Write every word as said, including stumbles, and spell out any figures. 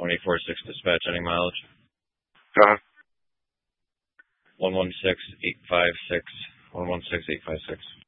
twenty-four six dispatch, any mileage? Uh-huh. one one six eight five six. one one six eight five six.